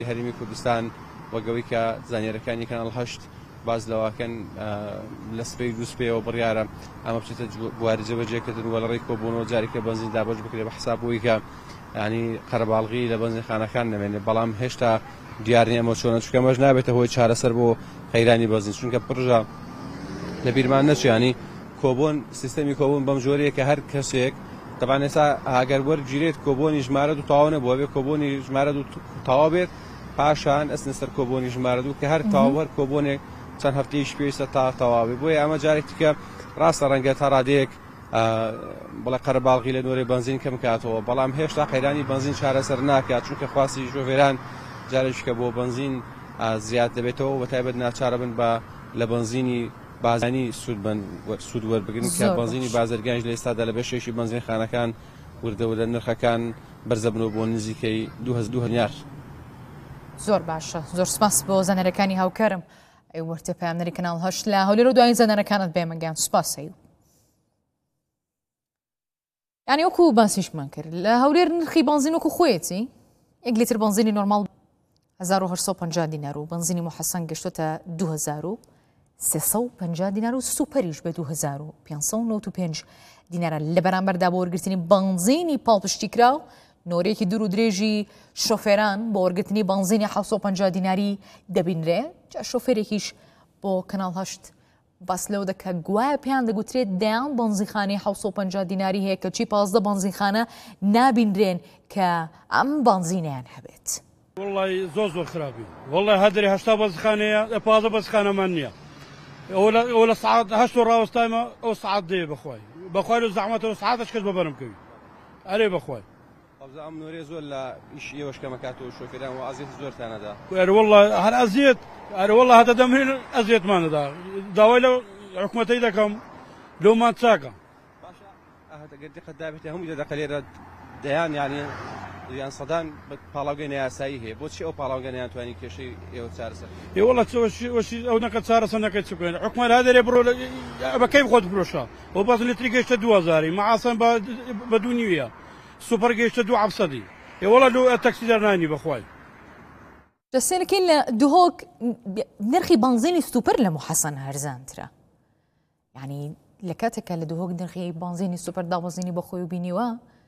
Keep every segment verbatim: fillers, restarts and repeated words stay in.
هەرێمی کوردستان وەگەوەی کە زانیاریەکانی کەناڵ هەشت باز لەواکەن لە سپەی دوو سپەیەوە بڕیارە ئەمە بچێتە بواری جێبەجێکردن وەڵەڕێی کۆبوونەوە جارێکە بەنزین دابەش بکرێت بە حسابەوەی کە ینی قەرەباڵغی لە بەنزینخانەکان نەمێنێت بەڵام هێشتا دیار نییە ئەمە چۆنە چونکە ئەمەش نابێتە هۆی چارەسەر بۆ خەیرانی بەنزین چونکە پڕژە لە بیرمان نەچیانی کۆبوون سیستەمی کۆبوون بەم جۆرەیە کە هەر کەسێک تەبان ئێستا ئاگەر وەرگیرێت کۆبوونی ژمارە دوو تەواو نەبووە بێ کۆبوونی ژمارە دوو تەواو بێت پاشان ئەستنە سەر کۆبوونی ژمارە دوو کە هەر تەواو هەر کۆبوونێک چەند هەفتەیەش پێویستە تا تەواوێ بۆیە ئەمە جارێکی کە ڕاستە ڕەنگە تا ڕادەیەک بڵێ قەرەباڵغی لە نۆرێ بەنزین کەم کاتەوە بەڵام هێشتا خەیرانی بەنزین چارەسەر ناکات چونکە خواستی ژۆفێران جارێککە بۆ بەنزین زیاد دەبێتەوە بەتایبەت ناچارە بن بە لە بەنزینی بازانی سوود وەربگرن کە بەنزینی بازرگانیش لە ئێستادا لە بەشێکی بەنزینخانەکان وردەوردە نرخەکان بەرزە بنەوە بۆ نزیکەی دوو هەزار. زۆر باشە، زۆر سپاس بۆ زانەرەکانی هاوکارم ئەی وەرتە پامنەری کەناڵ هەشت لە هەولێر و دوای زانەرەکانت بێمەگەیان سوپاس سەیو. یعنی وەکو باسیشمان کرد لە هەولێر نرخی بەنزین وەکو خۆیەتی یەک لیتر بەنزینی نۆرماڵ هەزار و هەشت سەد و پەنجا دینار و بەنزینی موحەسەن گەشتۆتە دوو هەزار و سێ سەد و پەنجا دینار و سوپەریش بە دوو هەزار و پێنج سەد و نۆ و پێنج دینارە لە بەرامبەردا بۆ وەرگرتنی بەنزینی پاڵپشتی کراو نۆرێکی دوور و درێژی شۆفێران بۆ وەرگرتنی بەنزینی حەوت سەد و پەنجا دیناری دەبینرێ جا شۆفێرێکیش بۆ کەناڵ هەشت باس لەو دەکە گوایە پێیان دەگوترێت دەیان بەنزینخانەی حەوت سەد و پەنجا دیناری هەیە کەچی پازدە بەنزینخانە نابینرێن کە ئەم بەنزینیان هەبێت. وڵی زۆر زۆر خراپی وڵی هەدری هەشتا بەنزینخانەیە پازدە بەنزینخانەمان نییە ئەو لە سعات هەشت و ڕاوەستایمە ئەو سعات دێ بەخوای بەخوای لە زەحمەتەوە سعاتش کەس بەبەرم کەوی ئەرێ بەخوای ئەم نۆرێ زۆر لە ئیش ئێوەش کەمەکاتەوە شۆفێران و ئازیێت زۆرتانەدا وڵی هەر ئەزیێت ئەرەوەڵە هەتە دەمرێن ئەزیێتمانەدا داوای لە حکوومەتەی دەکەم لەومان چاکە گەردی قەدابێتە هەمووی دەدەقەلێرە دەیان یانی یان سەدان پاڵاوگەی یاسایی هەیە بۆچی ئەو پاڵاوگەیان توانی کێشەی ئێوە چارەسەر وڵە وەشی ئەو نەکە چارەسەر نەکەی چکوێن حکومان هەدەرێ بڕۆ بەکەی خۆت برۆشە ئەو باز لتری گەشتە دوو هەزاری مەعاسەن بە دوو نیویە سوپەر گەشتە دوو عەفسەدی وڵە لەو تەکسی دەرنانی بەخوای دەسێنەکەی لە دوهۆک نرخی بەنزینی سوپەر لە موحەسەن هەرزانترە یعنی لە کاتێکە لە دوهۆک نرخی بەنزینی سوپەر دابەزینی بە خۆی و بینیوە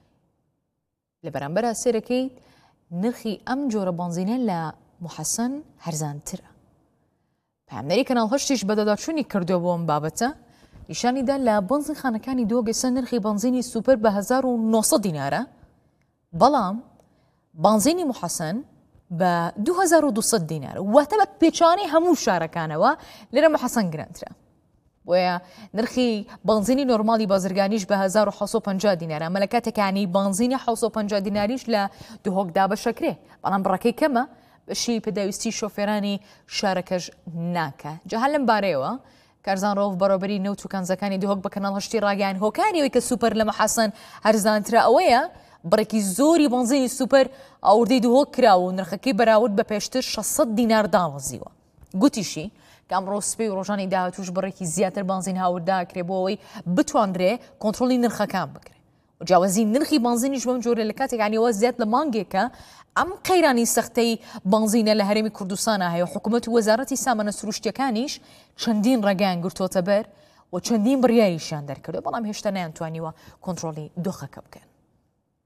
لە بەرامبەر سێرەکەی نرخی ئەم جۆرە بەنزینە لە موحەسەن هەرزانترە. پامنەری کەناڵ هەشتیش بەدەداچوونی کردووە بۆ ئەم بابەتە نیشانیدا لە بەنزینخانەکانی دۆ گەیسە نرخی بەنزینی سوپەر بە هەزار و نۆ سەد دینارە بەڵام بەنزینی موحەسەن بە دوو هەزار و دوو سەد دینارە واتە بە پێچانەی هەموو شارەکانەوە لێرە موحەسەن گرنگترە. بۆیە نرخی بەنزینی نۆرماڵی بازرگانیش بە هەزار و حەوت سەد و پەنجا دینارە ئەمە لە کاتێکانی بەنزینی حەوت سەد و پەنجا دیناریش لە دوهۆک دابەشەکرێ بەڵام بڕەکەی کەمە بەشی پێداویستی شۆفێرانی شارەکەش ناکە. جا هەر لەم بارەیەوە کارزان ڕۆڤ بەڕێوەبەری نەوت و کانزەکانی دوهۆک بە کەناڵ هەشتی ڕاگەیان هۆکاریەوەی کە سوپەر لە موحەسەن هەرزانترە ئەوەیە بڕێکی زۆری بەنزینی سوپەر ئاوردەی دوهۆک کراوە و نرخەکەی بەراورد بە پێشتر شەشسەد دینار داوەزیوە. گوتیشی کامڕۆ سپەی و ڕۆژانی داهاتووش بڕێکی زیاتر بەنزین هاورداکرێ بۆ ئەوەی بتوانرێ کۆنتڕۆلی نرخەکان بکرێ و جیاوازی نرخی بەنزینیش بەم جۆرە لە کاتێکانیەوە زیات لە مانگێکە ئەم قەیرانی سەختەی بەنزینە لە هەرێمی کوردستانە هەیە و حکوومەت و وەزارەتی سامانە سروشتیەکانیش چەندین ڕێگایان گرتوۆتە بەر و چەندین بڕیاریشیان دەرکردو بەڵام هێشتا نەیانتوانیوە کۆنتڕۆلی دۆخەکە بکەن.